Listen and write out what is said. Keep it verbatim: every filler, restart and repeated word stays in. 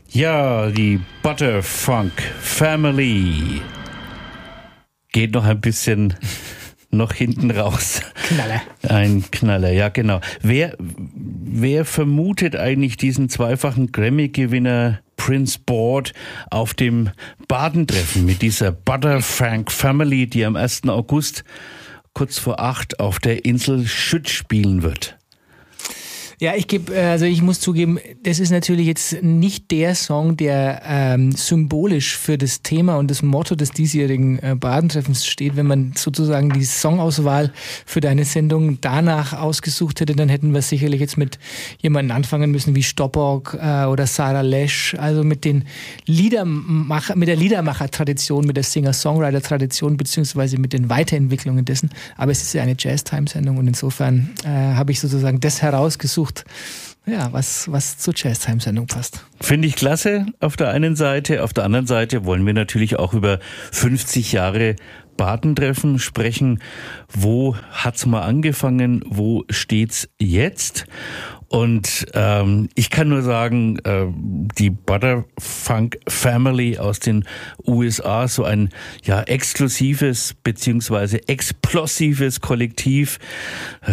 Ja, die Butterfunk Family geht noch ein bisschen noch hinten raus. Knaller. Ein Knaller, ja genau. Wer, wer vermutet eigentlich diesen zweifachen Grammy-Gewinner Prince Board auf dem Badentreffen mit dieser Butterfunk Family, die am ersten August kurz vor acht auf der Insel Schütt spielen wird? Ja, ich gebe, also ich muss zugeben, das ist natürlich jetzt nicht der Song, der ähm, symbolisch für das Thema und das Motto des diesjährigen äh, Badentreffens steht. Wenn man sozusagen die Songauswahl für deine Sendung danach ausgesucht hätte, dann hätten wir sicherlich jetzt mit jemandem anfangen müssen wie Stoppock äh, oder Sarah Lesch, also mit den Liedermacher, mit der Liedermacher-Tradition, mit der Singer-Songwriter-Tradition beziehungsweise mit den Weiterentwicklungen dessen. Aber es ist ja eine Jazz-Time-Sendung und insofern äh, habe ich sozusagen das herausgesucht, ja, was, was zur Jazz-Time-Sendung passt. Finde ich klasse auf der einen Seite. Auf der anderen Seite wollen wir natürlich auch über fünfzig Jahre Badentreffen sprechen. Wo hat's mal angefangen? Wo steht's jetzt? Und ähm, ich kann nur sagen, äh, die Butterfunk Family aus den U S A, so ein ja exklusives beziehungsweise explosives Kollektiv,